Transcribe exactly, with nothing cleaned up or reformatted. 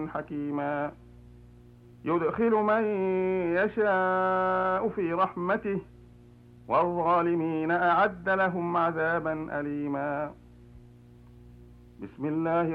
حكيما يدخل من يشاء في رحمته والظالمين أعد لهم عذابا أليما. بسم الله